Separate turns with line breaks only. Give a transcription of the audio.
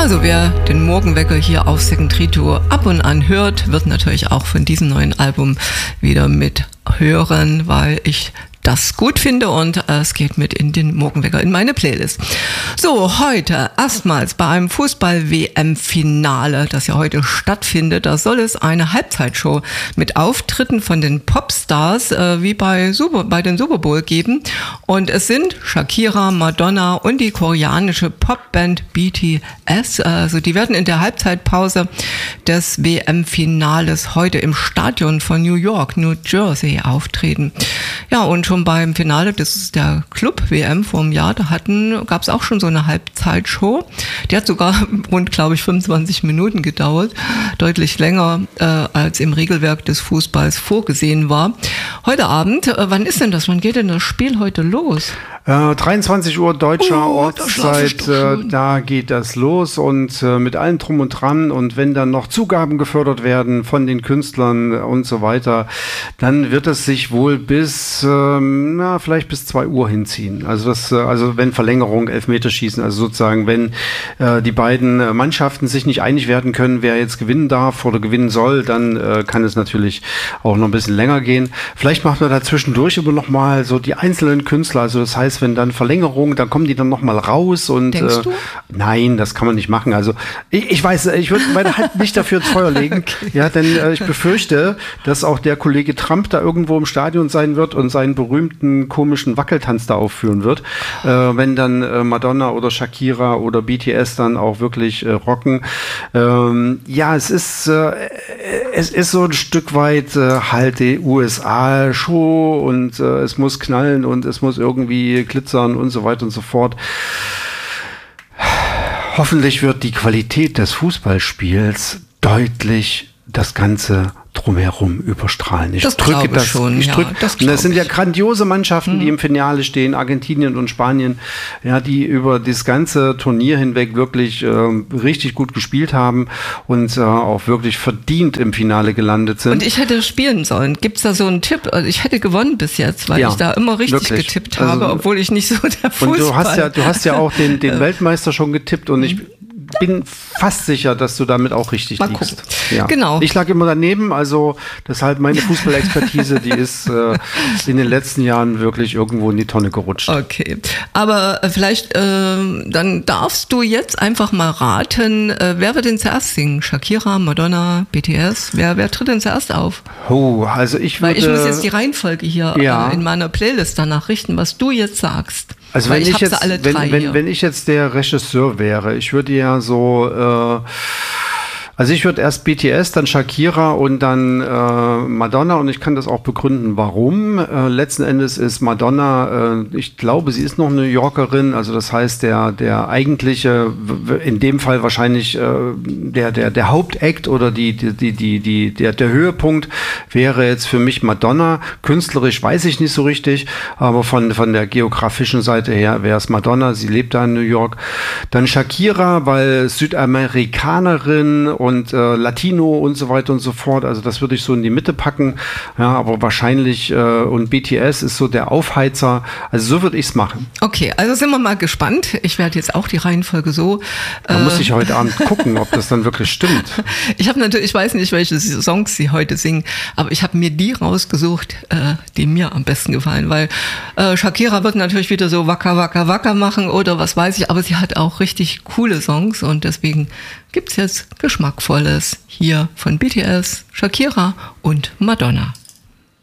Also wer den Morgenwecker hier auf Second Rito ab und an hört, wird natürlich auch von diesem neuen Album wieder mit hören, weil ich das gut finde und es geht mit in den Morgenwecker in meine Playlist. So, heute erstmals bei einem Fußball-WM-Finale, das ja heute stattfindet, da soll es eine Halbzeitshow mit Auftritten von den Popstars wie bei den Super Bowl geben. Und es sind Shakira, Madonna und die koreanische Popband BTS. Also die werden in der Halbzeitpause des WM-Finales heute im Stadion von New York, New Jersey auftreten. Ja, und schon beim Finale, das ist der Club-WM vor einem Jahr, da gab es auch schon so eine Halbzeitshow. Die hat sogar rund, glaube ich, 25 Minuten gedauert. Deutlich länger, als im Regelwerk des Fußballs vorgesehen war. Heute Abend, wann ist denn das? Wann geht denn das Spiel heute los?
23 Uhr deutscher Ortszeit, da geht das los und mit allem Drum und Dran, und wenn dann noch Zugaben gefördert werden von den Künstlern und so weiter, dann wird es sich wohl vielleicht bis 2 Uhr hinziehen. Also wenn Verlängerung, Elfmeterschießen, also sozusagen, wenn die beiden Mannschaften sich nicht einig werden können, wer jetzt gewinnen darf oder gewinnen soll, dann kann es natürlich auch noch ein bisschen länger gehen. Vielleicht macht man da zwischendurch aber noch mal so die einzelnen Künstler, also das heißt, wenn dann Verlängerung, dann kommen die dann noch mal raus und
denkst du?
Nein, das kann man nicht machen. Also ich weiß, ich würde meine Hand nicht dafür ins Feuer legen. Okay. Ja, denn ich befürchte, dass auch der Kollege Trump da irgendwo im Stadion sein wird und seinen berühmten komischen Wackeltanz da aufführen wird, wenn dann Madonna oder Shakira oder BTS dann auch wirklich rocken. Ja, es ist so ein Stück weit halt die USA-Show und es muss knallen und es muss irgendwie glitzern und so weiter und so fort. Hoffentlich wird die Qualität des Fußballspiels deutlich das Ganze drumherum überstrahlen. Ich drücke das schon. Das sind ja grandiose Mannschaften, die im Finale stehen, Argentinien und Spanien, ja, die über das ganze Turnier hinweg wirklich richtig gut gespielt haben und auch wirklich verdient im Finale gelandet sind.
Und ich hätte spielen sollen. Gibt es da so einen Tipp? Also ich hätte gewonnen bis jetzt, weil ich da immer richtig getippt habe, obwohl ich nicht so der Fußball...
Und du hast ja auch den Weltmeister schon getippt und ich bin fast sicher, dass du damit auch richtig liegst. Ja.
Genau.
Ich lag immer daneben, also deshalb meine Fußballexpertise, die ist in den letzten Jahren wirklich irgendwo in die Tonne gerutscht.
Okay, aber vielleicht dann darfst du jetzt einfach mal raten, wer wird denn zuerst singen? Shakira, Madonna, BTS? Wer tritt denn zuerst auf?
Oh, also ich würde...
Weil ich muss jetzt die Reihenfolge hier in meiner Playlist danach richten, was du jetzt sagst.
Also wenn ich jetzt der Regisseur wäre, ich würde ja so, ich würde erst BTS, dann Shakira und dann Madonna, und ich kann das auch begründen, warum. Letzten Endes ist Madonna, ich glaube, sie ist noch New Yorkerin, also das heißt, der eigentliche, in dem Fall wahrscheinlich der Hauptakt oder der Höhepunkt wäre jetzt für mich Madonna. Künstlerisch weiß ich nicht so richtig, aber von der geografischen Seite her wäre es Madonna, sie lebt da in New York. Dann Shakira, weil Südamerikanerin und Latino und so weiter und so fort. Also das würde ich so in die Mitte packen. Ja, aber wahrscheinlich und BTS ist so der Aufheizer. Also so würde ich es machen.
Okay, also sind wir mal gespannt. Ich werde jetzt auch die Reihenfolge so...
Da muss ich heute Abend gucken, ob das dann wirklich stimmt.
Ich weiß nicht, welche Songs sie heute singen, aber ich habe mir die rausgesucht, die mir am besten gefallen, weil Shakira wird natürlich wieder so Waka Waka Waka machen oder was weiß ich, aber sie hat auch richtig coole Songs und deswegen gibt's jetzt Geschmackvolles hier von BTS, Shakira und Madonna.